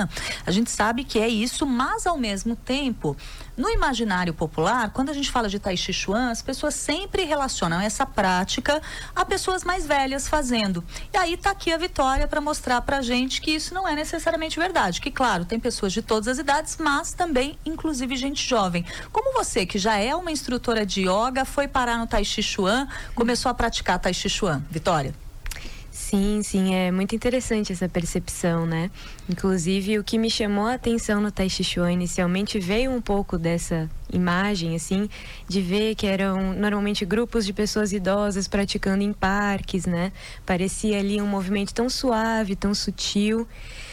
Chuan, a gente sabe que é isso, mas ao mesmo tempo, no imaginário popular, quando a gente fala de Tai Chi Chuan, as pessoas sempre relacionam essa prática a pessoas mais velhas fazendo. E aí tá aqui a Vitória para mostrar pra gente que isso não é necessariamente verdade, que claro, tem pessoas de todas as idades, mas também inclusive gente jovem. Como você, que já é uma instrutora de yoga, foi parar no Tai Chi Chuan, começou a praticar Tai Chi Chuan? Vitória? Sim, é muito interessante essa percepção, né? Inclusive, o que me chamou a atenção no Tai Chi Chuan inicialmente veio um pouco dessa imagem, assim, de ver que eram normalmente grupos de pessoas idosas praticando em parques, né? Parecia ali um movimento tão suave, tão sutil.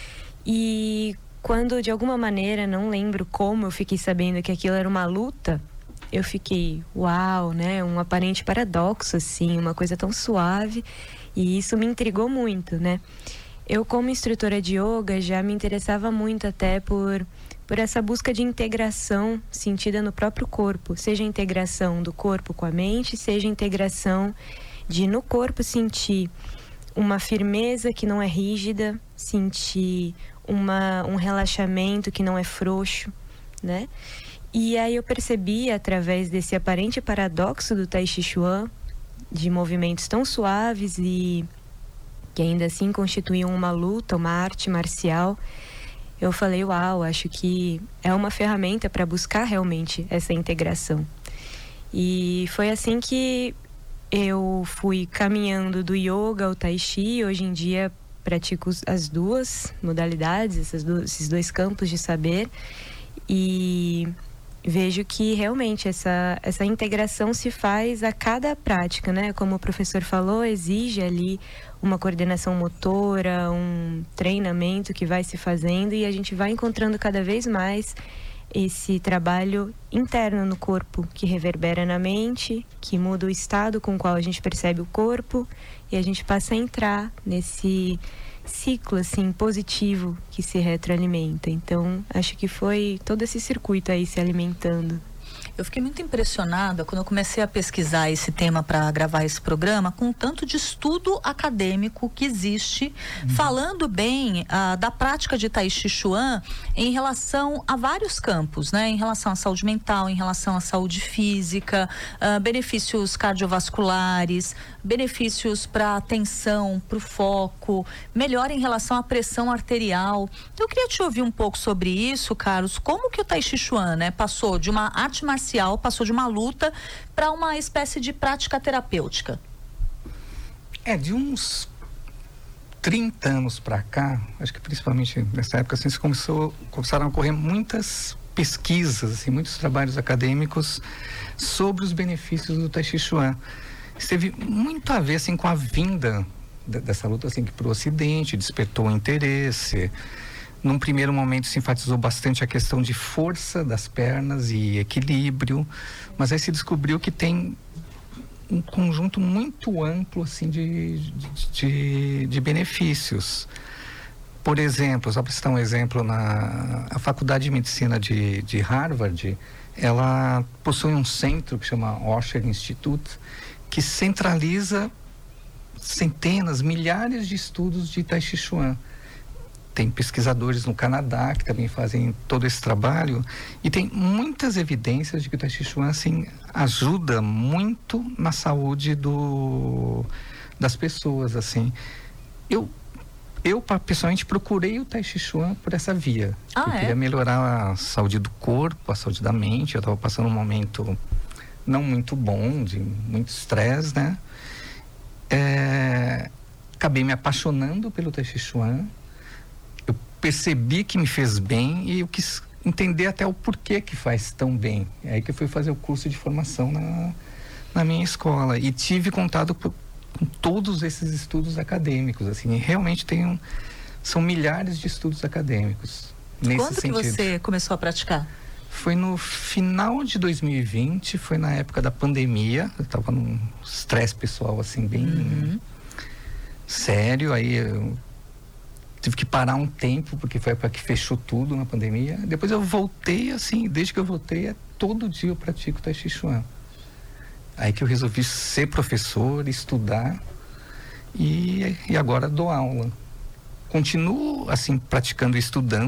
E quando, de alguma maneira, não lembro como, eu fiquei sabendo que aquilo era uma luta, eu fiquei, uau, né? Um aparente paradoxo, assim, uma coisa tão suave. E isso me intrigou muito, né? Eu, como instrutora de yoga, já me interessava muito até por essa busca de integração sentida no próprio corpo. Seja a integração do corpo com a mente, seja a integração de, no corpo, sentir uma firmeza que não é rígida, sentir um relaxamento que não é frouxo, né? E aí eu percebi, através desse aparente paradoxo do Tai Chi Chuan, de movimentos tão suaves e que ainda assim constituíam uma luta, uma arte marcial, eu falei, uau, acho que é uma ferramenta para buscar realmente essa integração. E foi assim que eu fui caminhando do yoga ao Tai Chi. Hoje em dia pratico as duas modalidades, esses dois campos de saber, e vejo que realmente essa integração se faz a cada prática, né? Como o professor falou, exige ali uma coordenação motora, um treinamento que vai se fazendo, e a gente vai encontrando cada vez mais esse trabalho interno no corpo, que reverbera na mente, que muda o estado com o qual a gente percebe o corpo, e a gente passa a entrar nesse ciclo, assim, positivo que se retroalimenta. Então, acho que foi todo esse circuito aí se alimentando. Eu fiquei muito impressionada quando eu comecei a pesquisar esse tema para gravar esse programa, com o tanto de estudo acadêmico que existe, falando bem da prática de Tai Chi Chuan em relação a vários campos, né? Em relação à saúde mental, em relação à saúde física, benefícios cardiovasculares, benefícios para a atenção, para o foco, melhor em relação à pressão arterial. Então, eu queria te ouvir um pouco sobre isso, Carlos. Como que o Tai Chi Chuan, né, passou de uma arte marcial, passou de uma luta para uma espécie de prática terapêutica? De uns 30 anos para cá, acho que principalmente nessa época, assim, começaram a ocorrer muitas pesquisas, assim, muitos trabalhos acadêmicos sobre os benefícios do Tai Chi Chuan. Isso teve muito a ver, assim, com a vinda dessa luta, assim, que para o Ocidente despertou interesse. Num primeiro momento se enfatizou bastante a questão de força das pernas e equilíbrio, mas aí se descobriu que tem um conjunto muito amplo, assim, de benefícios. Por exemplo, só para citar um exemplo, a Faculdade de Medicina de Harvard, ela possui um centro que chama Osher Institute, que centraliza centenas, milhares de estudos de Tai Chi Chuan. Tem pesquisadores no Canadá que também fazem todo esse trabalho, e tem muitas evidências de que o Tai Chi Chuan, assim, ajuda muito na saúde das pessoas, assim. Eu pessoalmente procurei o Tai Chi Chuan por essa via. Eu queria melhorar a saúde do corpo, a saúde da mente. Eu estava passando um momento não muito bom, de muito estresse, né? Acabei me apaixonando pelo Tai Chi Chuan. Percebi que me fez bem e eu quis entender até o porquê que faz tão bem. É aí que eu fui fazer o curso de formação na minha escola e tive contato com todos esses estudos acadêmicos, assim, e realmente são milhares de estudos acadêmicos nesse sentido. Quando que você começou a praticar? Foi no final de 2020, foi na época da pandemia. Eu estava num estresse pessoal, assim, bem sério. Aí eu tive que parar um tempo, porque foi para que fechou tudo na pandemia. Depois eu voltei, assim, desde que eu voltei, todo dia eu pratico Tai Chi Chuan. Aí que eu resolvi ser professor, estudar, e agora dou aula. Continuo, assim, praticando e estudando.